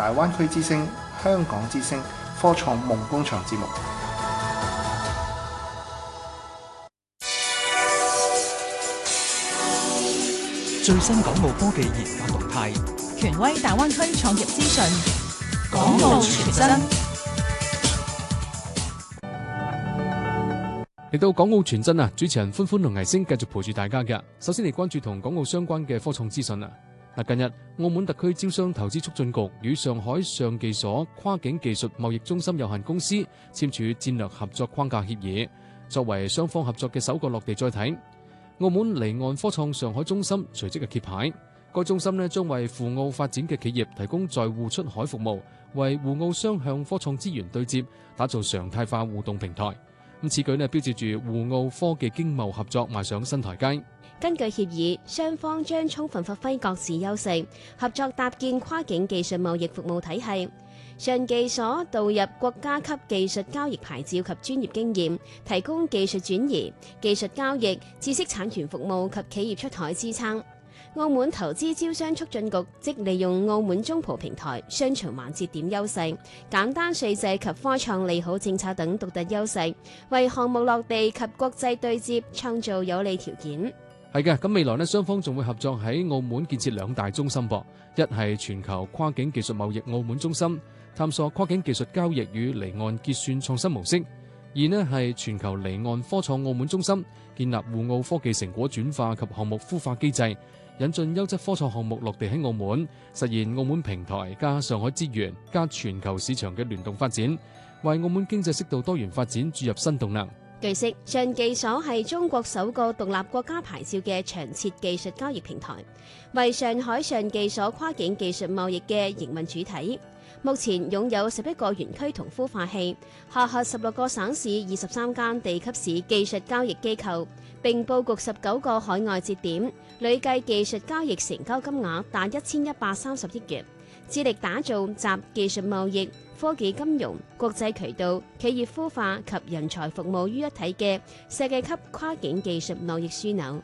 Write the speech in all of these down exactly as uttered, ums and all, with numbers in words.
大灣區之聲、香港之聲科創夢工場節目。 最新港澳科技研發動態， 權威大灣區創業資訊，港澳傳真。 嚟到港澳傳真啊！主持人歡歡同倪星繼續陪住大家嘅。首先嚟關注同港澳相關嘅科創資訊啊！嗱，近日澳門特區招商投資促進局與上海上技所跨境技術貿易中心有限公司簽署戰略合作框架協議，作為雙方合作嘅首個落地載體。澳門離岸科創上海中心隨即嘅揭牌，該中心呢將為赴澳發展嘅企業提供在滬出海服務，為滬澳雙向科創資源對接打造常態化互動平台。咁此舉呢標誌住滬澳科技經貿合作邁上新台階。 根據協議，雙方將充分發揮各自優勢，合作搭建跨境技術貿易服務體系。上技所導入國家級技術交易牌照及專業經驗，提供技術轉移、技術交易、知識產權服務及企業出海支撐。澳門投資招商促進局即利用澳門中葡平台雙循環節點優勢、簡單稅制及科創利好政策等獨特優勢，為項目落地及國際對接創造有利條件。 係嘅，咁未來呢，雙方仲會合作喺澳門建設兩大中心噃，一係全球跨境技術貿易澳門中心，探索跨境技術交易與離岸結算創新模式；二呢係全球離岸科創澳門中心，建立滬澳科技成果轉化及項目孵化機制，引進優質科創項目落地喺澳門，實現澳門平台加上海資源加全球市場嘅聯動發展，為澳門經濟適度多元發展注入新動能。 據悉，上技所係中國首個獨立國家牌照嘅長設技術交易平台，為上海上技所跨境技術貿易嘅營運主體。目前擁有十一個園區同孵化器，下轄十六個省市二十三間地級市技術交易機構，並佈局十九個海外節點，累計技術交易成交金額達一千一百三十億元，致力打造集技術貿易、科技金融、國際渠道、企業孵化及人才服務於一體嘅世界級跨境技術貿易樞紐。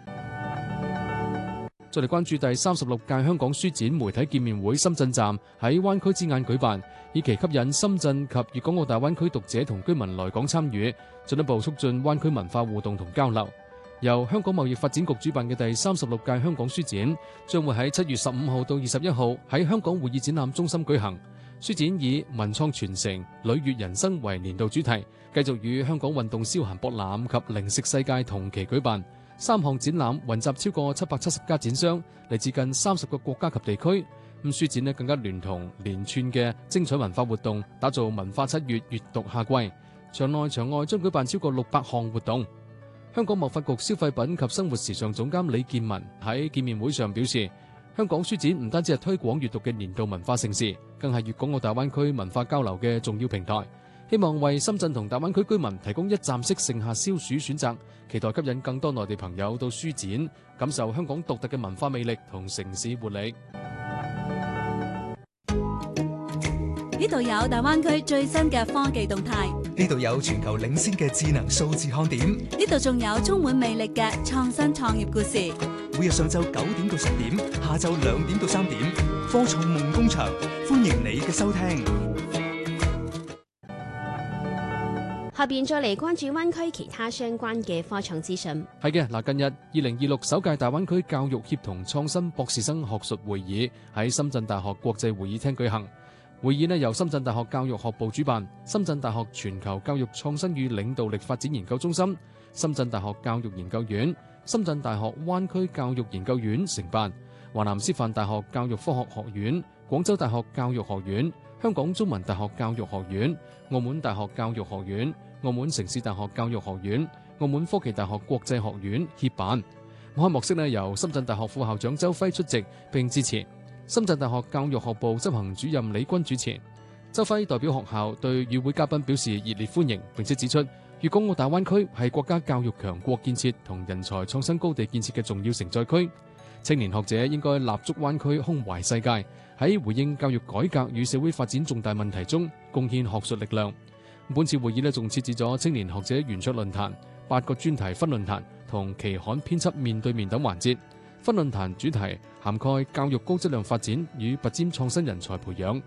再嚟關注第三十六屆香港書展媒體見面會深圳站喺灣區之眼舉辦，以期吸引深圳及粵港澳大灣區讀者同居民來港參與，進一步促進灣區文化互動同交流。由香港貿易發展局主辦嘅第三十六屆香港書展將會喺七月十五號到二十一號喺香港會議展覽中心舉行。書展以文創傳承、旅悅人生為年度主題，繼續與香港運動消閒博覽及零食世界同期舉辦。三項展覽雲集超過七百七十家展商，嚟自近三十個國家及地區。咁書展呢更加聯同連串嘅精彩文化活動，打造文化七月閱讀夏季。場內場外將舉辦超過六百項活動。香港貿發局消費品及生活時尚總監李建文喺見面會上表示，香港書展唔單止係推廣閱讀嘅年度文化盛事，更係粵港澳大灣區文化交流嘅重要平台。希望為深圳同大灣區居民提供一站式盛夏消暑選擇，期待吸引更多內地朋友到書展，感受香港獨特嘅文化魅力同城市活力。 呢度有大灣區最新嘅科技動態， 呢度有全球領先嘅智能數字看點， 呢度仲有充滿魅力嘅創新創業故事。 每日上晝九點到十點，下晝兩點到三點，科創夢工場，歡迎你嘅收聽。 下邊再嚟關注灣區其他相關嘅科創資訊。 係嘅，嗱，近日二零二六首屆大灣區教育協同創新博士生學術會議喺深圳大學國際會議廳舉行。會議呢由深圳大學教育學部主辦，深圳大學全球教育創新與領導力發展研究中心、深圳大學教育研究院、深圳大學灣區教育研究院承辦，華南師範大學教育科學學院、廣州大學教育學院、香港中文大學教育學院、澳門大學教育學院、澳門城市大學教育學院、澳門科技大學國際學院協辦。開幕式呢由深圳大學副校長周輝出席並致辭，深圳大學教育學部執行主任李軍主持。周輝代表學校對與會嘉賓表示熱烈歡迎，並且指出粵港澳大灣區係國家教育強國建設同人才創新高地建設嘅重要承載區，青年學者應該立足灣區胸懷世界，喺回應教育改革與社會發展重大問題中貢獻學術力量。本次會議呢仲設置咗青年學者圓桌論壇、八個專題分論壇同期刊編輯面對面等環節。分論壇主題涵蓋教育高質量發展與拔尖創新人才培養、